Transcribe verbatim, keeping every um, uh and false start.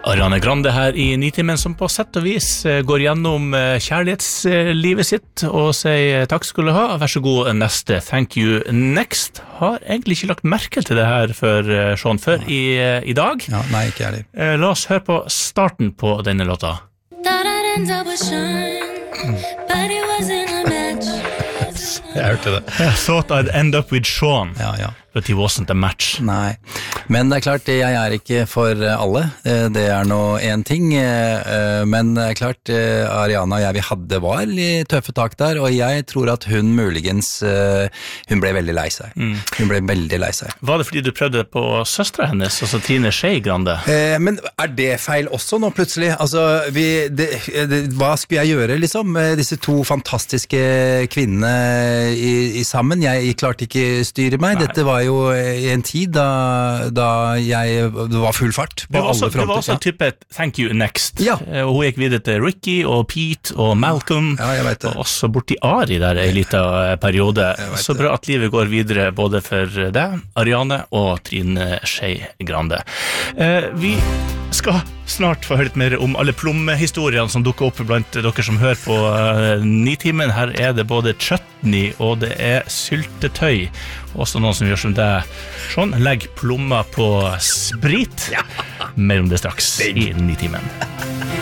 Ariana Grande her i Nitimen, som på sett og vis går gjennom kjærlighetslivet sitt og sier takk skal du ha, vær så god neste, thank you next. Har egentlig ikke lagt merke til det her før, Sean, før i, i dag. Ja, nei, ikke jeg heller. La oss høre på starten på denne låta. Jeg hørte det. I thought I'd end up with Sean. Ja, ja. But he wasn't a match. Nei, men det er klart, jeg er ikke for alle, det er nå en ting, men det er klart, Ariana og jeg, vi hadde var litt tøffe tak der, og jeg tror at hun muligens, hun ble veldig lei seg. Mm. Hun ble veldig lei seg. Var det fordi du prøvde på søstra hennes, altså Trine Skei Grande? Eh, men er det feil også nå plutselig? Altså, vi, det, det, hva skulle jeg gjøre liksom? Disse to fantastiske kvinnene i, i sammen, jeg, jeg klarte ikke styre meg, Nei. Dette var jo i en tid da, da jeg, det var full fart på også, alle fronter. Det var også en type thank you next. Ja. Og hun gikk videre til Ricky og Pete og Malcolm, ja, jeg vet det. Og også borti Ari der en liten periode. Så bra at livet går videre både for deg, Ariane og Trine Skei Grande. Eh, vi skal snart få høre litt mer om alle plommehistoriene som dukker opp blant dere som hører på uh, Nitimen. Her er det både chutney og det er syltetøy. Også noen som gjør som det. Sånn, legg plommer på sprit. Mer om det straks i Nitimen.